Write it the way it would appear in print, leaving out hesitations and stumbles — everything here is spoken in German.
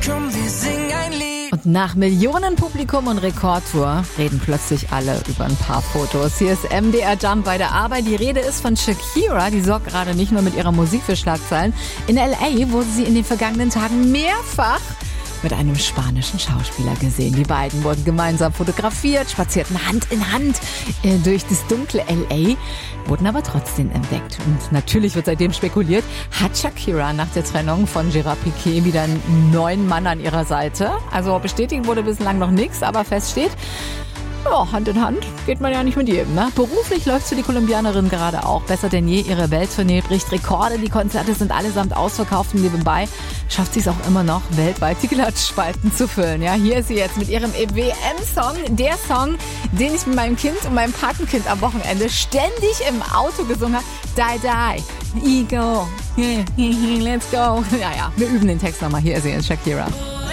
komm, wir singen ein Lied. Und nach Millionenpublikum und Rekordtour reden plötzlich alle über ein paar Fotos. Hier ist MDR Jump bei der Arbeit. Die Rede ist von Shakira. Die sorgt gerade nicht nur mit ihrer Musik für Schlagzeilen. In L.A. wurde sie in den vergangenen Tagen mehrfach mit einem spanischen Schauspieler gesehen. Die beiden wurden gemeinsam fotografiert, spazierten Hand in Hand durch das dunkle L.A., wurden aber trotzdem entdeckt. Und natürlich wird seitdem spekuliert, hat Shakira nach der Trennung von Gerard Piqué wieder einen neuen Mann an ihrer Seite? Also bestätigt wurde bislang noch nichts, aber fest steht, ja, Hand in Hand geht man ja nicht mit jedem, ne? Beruflich läuft für die Kolumbianerin gerade auch besser denn je. Ihre Welttournee bricht Rekorde, die Konzerte sind allesamt ausverkauft und nebenbei schafft sie es auch immer noch, weltweit die Klatschspalten zu füllen. Ja, hier ist sie jetzt mit ihrem WM-Song, der Song, den ich mit meinem Kind und meinem Patenkind am Wochenende ständig im Auto gesungen habe. Die, Ego, let's go. Ja, wir üben den Text nochmal. Hier ist sie, Shakira.